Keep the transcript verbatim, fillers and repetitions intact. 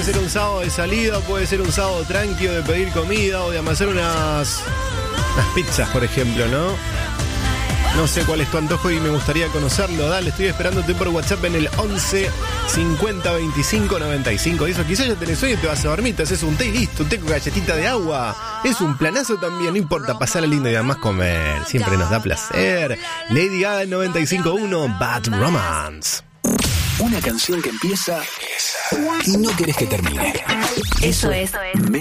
puede ser un sábado de salida, puede ser un sábado tranquilo de pedir comida o de amasar unas, unas pizzas, por ejemplo, ¿no? No sé cuál es tu antojo y me gustaría conocerlo. Dale, estoy esperándote por WhatsApp en el once cincuenta veinticinco noventa y cinco. Eso quizás ya tenés sueño y te vas a dormir, te haces un té y listo, un té con galletita de agua. Es un planazo también, no importa, pasar lindo y además comer. Siempre nos da placer. Lady Gaga noventa y cinco punto uno, Bad Romance. Una canción que empieza y no querés que termine. Eso es